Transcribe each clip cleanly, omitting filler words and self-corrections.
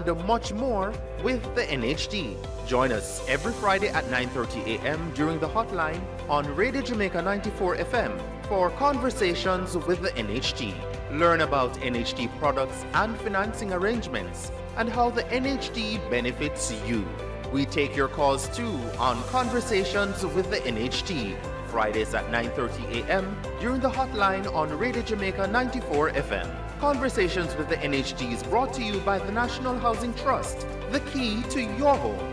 much more with the NHD. Join us every Friday at 9:30 a.m. during the hotline on Radio Jamaica 94 FM for conversations with the NHD. Learn about NHD products and financing arrangements and how the NHD benefits you. We take your calls too on Conversations with the NHD, Fridays at 9:30 a.m. during the hotline on Radio Jamaica 94 FM. Conversations with the NHD is brought to you by the National Housing Trust, the key to your home.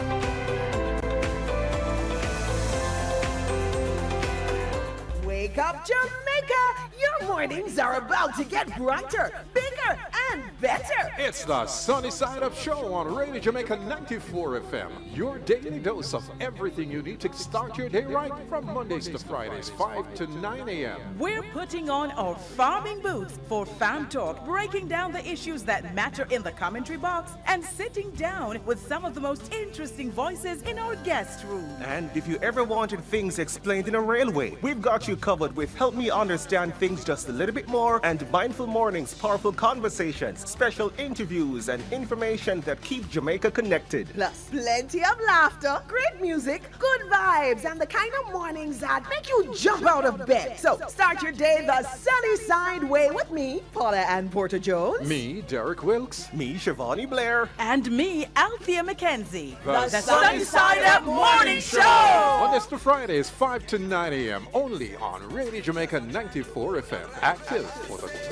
Wake up, Jamaica! Your mornings are about to get brighter, bigger, and better. It's the Sunny Side Up Show on Radio Jamaica 94 FM. Your daily dose of everything you need to start your day right from Mondays to Fridays, 5 to 9 a.m. We're putting on our farming boots for Farm Talk, breaking down the issues that matter in the commentary box and sitting down with some of the most interesting voices in our guest room. And if you ever wanted things explained in a railway, we've got you covered with Help Me Understand Things Just a Little Bit More and Mindful Mornings, powerful conversations, special interviews, and information that keep Jamaica connected. Plus, plenty of laughter, great music, good vibes, and the kind of mornings that make you jump out of bed. So, start your day the sunny side way with me, Paula Ann Porter Jones. Me, Derek Wilkes. Me, Shivani Blair. And me, Althea McKenzie. The Sunny Side Up Morning Show! Mondays to Fridays, 5 to 9 a.m. only on Radio Jamaica 94 FM. Active for the